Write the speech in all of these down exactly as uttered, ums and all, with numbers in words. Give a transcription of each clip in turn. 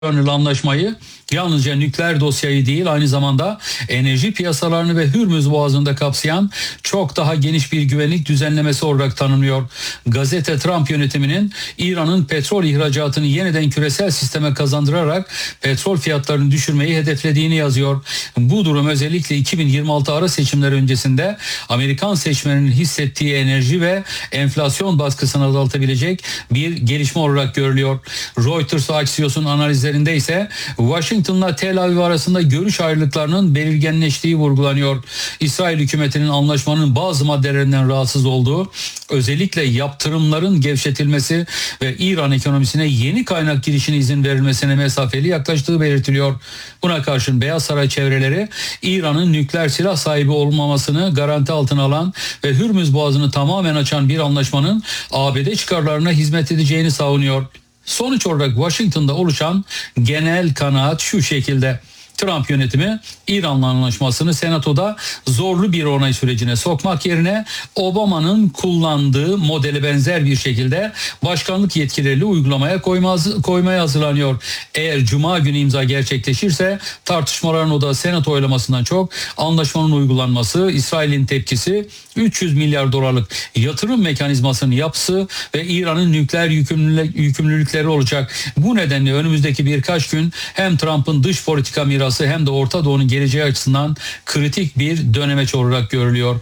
anlaşmayı yalnızca nükleer dosyayı değil, aynı zamanda enerji piyasalarını ve Hürmüz Boğazı'nda kapsayan çok daha geniş bir güvenlik düzenlemesi olarak tanımlıyor. Gazete, Trump yönetiminin İran'ın petrol ihracatını yeniden küresel sisteme kazandırarak petrol fiyatlarını düşürmeyi hedeflediğini yazıyor. Bu durum özellikle iki bin yirmi altı ara seçimler öncesinde Amerikan seçmeninin hissettiği enerji ve enflasyon baskısını azaltabilecek bir gelişme olarak görülüyor. Reuters ve Axios'un analizlerinde ise Washington'la Tel Aviv arasında görüş ayrılıklarının belirginleştiği vurgulanıyor. İsrail hükümetinin anlaşmanın bazı maddelerinden rahatsız olduğu, özellikle yaptırımların gevşetilmesi ve İran ekonomisine yeni kaynak girişine izin verilmesine mesafeli yaklaştığı belirtiliyor. Buna karşın Beyaz Saray çevreleri İran'ın nükleer silah sahibi olmamasını garanti altına alan ve Hürmüz Boğazı'nı tamamen açan bir anlaşmanın A B D çıkarlarına hizmet edeceğini savunuyor. Sonuç olarak Washington'da oluşan genel kanaat şu şekilde: Trump yönetimi İran'la anlaşmasını Senato'da zorlu bir onay sürecine sokmak yerine Obama'nın kullandığı modele benzer bir şekilde başkanlık yetkileriyle uygulamaya koymaz, koymaya hazırlanıyor. Eğer Cuma günü imza gerçekleşirse tartışmaların odağı Senato oylamasından çok anlaşmanın uygulanması, İsrail'in tepkisi, üç yüz milyar dolarlık yatırım mekanizmasının yapısı ve İran'ın nükleer yükümlülük, yükümlülükleri olacak. Bu nedenle önümüzdeki birkaç gün hem Trump'ın dış politika mirası hem de Orta Doğu'nun geleceği açısından kritik bir dönemeç olarak görülüyor.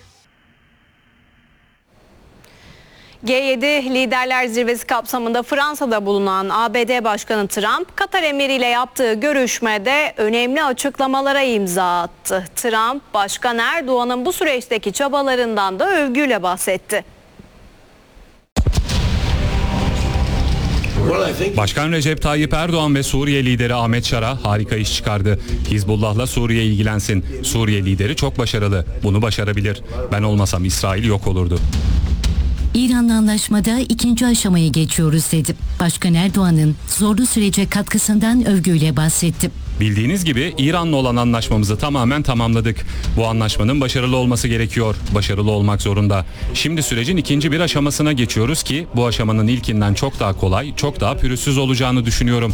G yedi Liderler Zirvesi kapsamında Fransa'da bulunan A B D Başkanı Trump, Katar Emiri ile yaptığı görüşmede önemli açıklamalara imza attı. Trump, Başkan Erdoğan'ın bu süreçteki çabalarından da övgüyle bahsetti. Başkan Recep Tayyip Erdoğan ve Suriye lideri Ahmet Şara harika iş çıkardı. Hizbullah'la Suriye ilgilensin. Suriye lideri çok başarılı. Bunu başarabilir. Ben olmasam İsrail yok olurdu. İran'la anlaşmada ikinci aşamaya geçiyoruz dedi. Başkan Erdoğan'ın zorlu sürece katkısından övgüyle bahsetti. Bildiğiniz gibi İran'la olan anlaşmamızı tamamen tamamladık. Bu anlaşmanın başarılı olması gerekiyor. Başarılı olmak zorunda. Şimdi sürecin ikinci bir aşamasına geçiyoruz ki bu aşamanın ilkinden çok daha kolay, çok daha pürüzsüz olacağını düşünüyorum.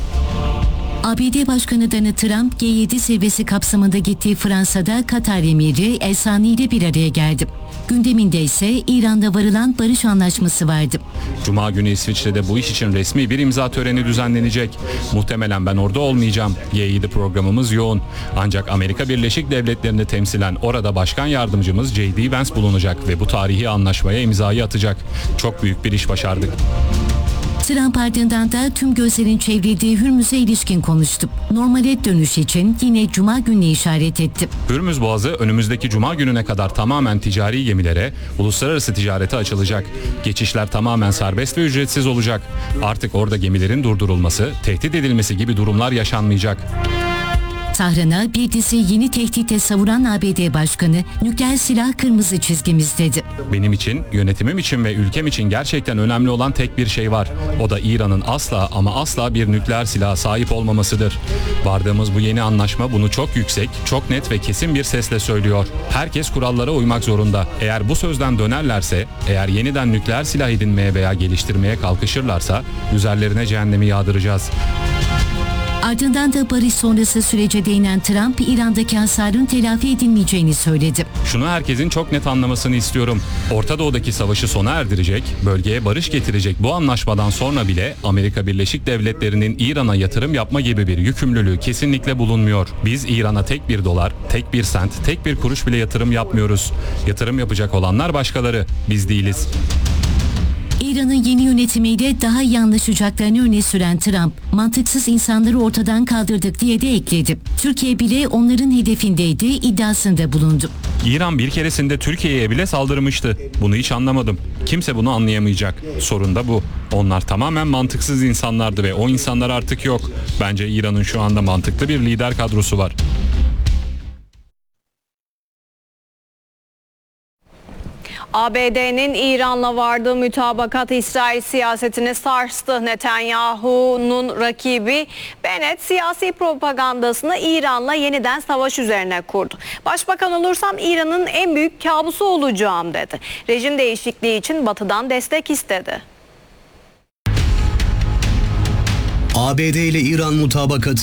A B D Başkanı Donald Trump G yedi zirvesi kapsamında gittiği Fransa'da Katar Emiri El Sani ile bir araya geldi. Gündeminde ise İran'da varılan barış anlaşması vardı. Cuma günü İsviçre'de bu iş için resmi bir imza töreni düzenlenecek. Muhtemelen ben orada olmayacağım. G yedi programımız yoğun. Ancak Amerika Birleşik Devletleri'ni temsilen orada başkan yardımcımız J D Vance bulunacak ve bu tarihi anlaşmaya imzayı atacak. Çok büyük bir iş başardık. Trump ardından da tüm gözlerin çevrildiği Hürmüz'e ilişkin konuştu. Normale dönüş için yine Cuma gününe işaret etti. Hürmüz Boğazı önümüzdeki Cuma gününe kadar tamamen ticari gemilere, uluslararası ticarete açılacak. Geçişler tamamen serbest ve ücretsiz olacak. Artık orada gemilerin durdurulması, tehdit edilmesi gibi durumlar yaşanmayacak. Tahran'a bir dizi yeni tehditle savuran A B D Başkanı, nükleer silah kırmızı çizgimiz dedi. Benim için, yönetimim için ve ülkem için gerçekten önemli olan tek bir şey var. O da İran'ın asla ama asla bir nükleer silaha sahip olmamasıdır. Vardığımız bu yeni anlaşma bunu çok yüksek, çok net ve kesin bir sesle söylüyor. Herkes kurallara uymak zorunda. Eğer bu sözden dönerlerse, eğer yeniden nükleer silah edinmeye veya geliştirmeye kalkışırlarsa üzerlerine cehennemi yağdıracağız. Ardından da barış sonrası sürece değinen Trump, İran'daki hasarın telafi edilmeyeceğini söyledi. Şunu herkesin çok net anlamasını istiyorum. Orta Doğu'daki savaşı sona erdirecek, bölgeye barış getirecek bu anlaşmadan sonra bile Amerika Birleşik Devletleri'nin İran'a yatırım yapma gibi bir yükümlülüğü kesinlikle bulunmuyor. Biz İran'a tek bir dolar, tek bir sent, tek bir kuruş bile yatırım yapmıyoruz. Yatırım yapacak olanlar başkaları, biz değiliz. İran'ın yeni yönetimiyle daha iyi anlaşacaklarını öne süren Trump, mantıksız insanları ortadan kaldırdık diye de ekledi. Türkiye bile onların hedefindeydi iddiasında bulundu. İran bir keresinde Türkiye'ye bile saldırmıştı. Bunu hiç anlamadım. Kimse bunu anlayamayacak. Sorun da bu. Onlar tamamen mantıksız insanlardı ve o insanlar artık yok. Bence İran'ın şu anda mantıklı bir lider kadrosu var. A B D'nin İran'la vardığı mütabakat İsrail siyasetini sarstı. Netanyahu'nun rakibi Bennett siyasi propagandasını İran'la yeniden savaş üzerine kurdu. Başbakan olursam İran'ın en büyük kabusu olacağım dedi. Rejim değişikliği için Batı'dan destek istedi. A B D ile İran mutabakatı